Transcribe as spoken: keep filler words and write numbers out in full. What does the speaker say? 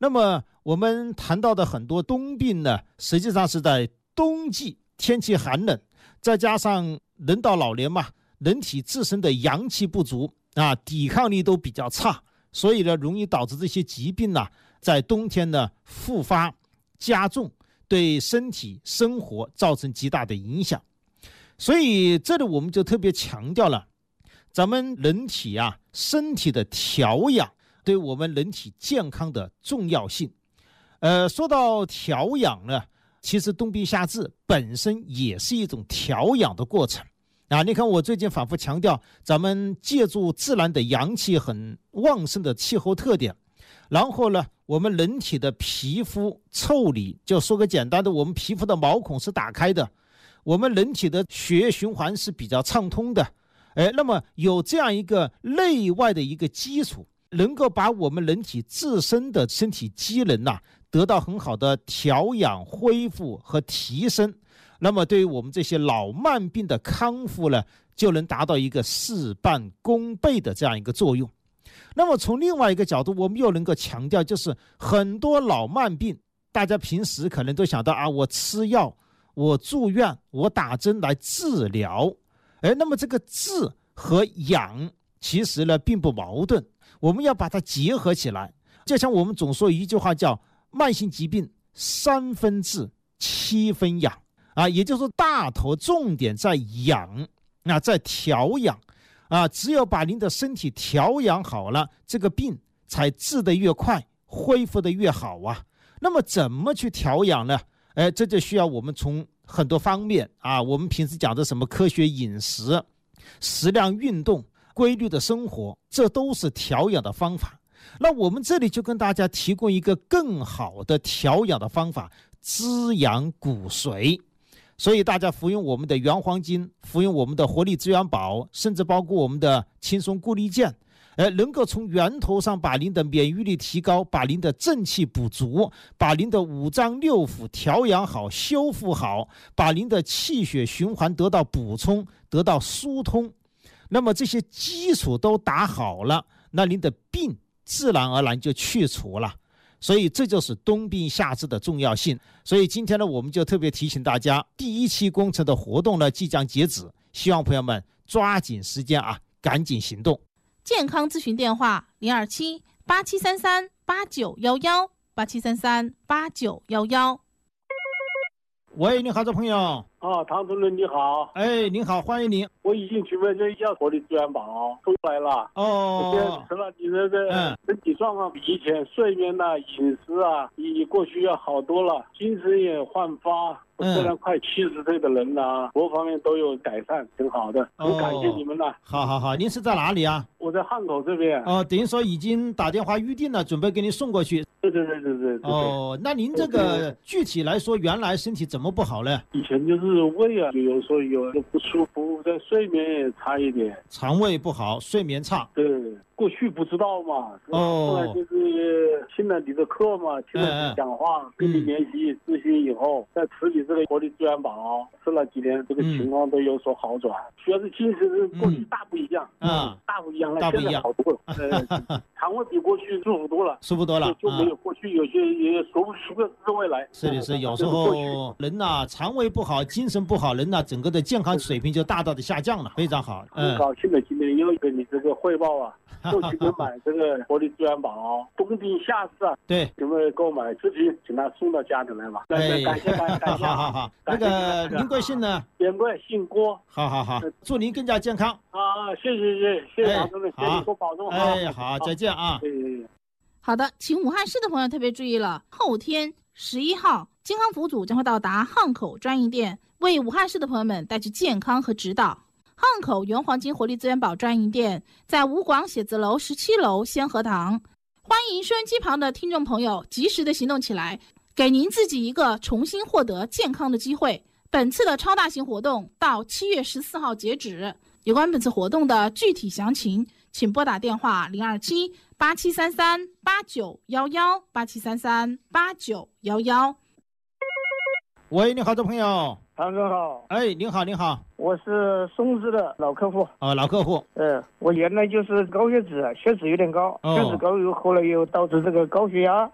那么我们谈到的很多冬病呢，实际上是在冬季天气寒冷，再加上人到老年嘛，人体自身的阳气不足啊，抵抗力都比较差，所以呢，容易导致这些疾病呢，在冬天呢复发加重，对身体生活造成极大的影响。所以这里我们就特别强调了咱们人体啊身体的调养对我们人体健康的重要性。呃，说到调养呢，其实冬病夏治本身也是一种调养的过程啊。你看我最近反复强调，咱们借助自然的阳气很旺盛的气候特点，然后呢，我们人体的皮肤腠理，就说个简单的，我们皮肤的毛孔是打开的，我们人体的血液循环是比较畅通的。哎，那么有这样一个内外的一个基础，能够把我们人体自身的身体机能呐、啊、得到很好的调养、恢复和提升，那么对于我们这些老慢病的康复呢，就能达到一个事半功倍的这样一个作用。那么从另外一个角度，我们又能够强调，就是很多老慢病，大家平时可能都想到啊，我吃药，我住院，我打针来治疗。哎，那么这个治和养其实呢并不矛盾，我们要把它结合起来。就像我们总说一句话叫慢性疾病三分治七分养啊，也就是说大头重点在养啊，在调养啊，只有把您的身体调养好了，这个病才治得越快，恢复得越好啊。那么怎么去调养呢？哎，这就需要我们从很多方面啊，我们平时讲的什么科学饮食、适量运动、规律的生活，这都是调养的方法。那我们这里就跟大家提供一个更好的调养的方法，滋养骨髓。所以大家服用我们的原黄金，服用我们的活力资源宝，甚至包括我们的轻松固力健，呃，能够从源头上把您的免疫力提高，把您的正气补足，把您的五脏六腑调养好、修复好，把您的气血循环得到补充、得到疏通。那么这些基础都打好了，那您的病自然而然就去除了。所以这就是冬病夏治的重要性。所以今天呢，我们就特别提醒大家，第一期工程的活动呢即将截止，希望朋友们抓紧时间啊，赶紧行动。 健康咨询电话零二七八七三三八九一一八七三三八九一一。 喂，你好，这朋友。 啊，唐主任你好。 哎，您好，欢迎您。 我已经去问这家活力资源宝出来了。 哦。 我现在吃了你这个身体状况比以前睡眠呐、啊、饮食啊，比过去要好多了，精神也焕发。我虽然快七十岁的人了、啊，各方面都有改善，挺好的，很感谢你们了。 好好好，您是在哪里啊？ 我在汉口这边。 哦，等于说已经打电话预定了，准备给您送过去。 对对对对对。 哦，那您这个具体来说，原来身体怎么不好呢？ 以前就是胃啊，就有时候有不舒服，在睡眠也差一点。 肠胃不好，睡眠差。 对。过去不知道嘛， 哦， 后来就是听了你的课嘛，听了你讲话，嗯、跟你联系咨询以后，再吃你这个活力资源宝，吃了几年，这个情况都有所好转。主要是精神是过去大不一样， 嗯， 大不一样了， 大不一样， 现在好多了，呃，肠胃比过去舒服多了， 舒服多了， 就没有过去有些也说不出个滋味来。 是的是，有时候人呐，肠胃不好，精神不好，人呐，整个的健康水平就大大的下降了，非常好。 很高兴的今天又跟你这个汇报啊。过去给买这个活力资源宝，冬病夏治啊， 对， 有没有购买咨询，请他送到家里来吧。 哎， 感谢感感谢， 好好好。那个您贵姓呢？ 点贵姓郭。 好好好，祝您更加健康。 啊，谢谢谢谢谢谢唐主任，谢谢你多保重。 哎，好，再见啊。 好的，请武汉市的朋友特别注意了，后天十一号，健康服组将会到达汉口专营店，为武汉市的朋友们带去健康和指导。汉口原黄金活力资源宝专营店在吴广写字楼十七楼先河堂，欢迎收音机旁的听众朋友及时的行动起来，给您自己一个重新获得健康的机会。本次的超大型活动到七月十四号截止，有关本次活动的具体详情，请拨打电话零二七八七三三八九一一八七三三八九一一。 喂，你好，这朋友。 唐总好。 哎，您好，您好。 我是松枝的老客户。 哦，老客户。 嗯、呃，我原来就是高血脂，血脂有点高，哦、血脂高以后后来又导致这个高血压。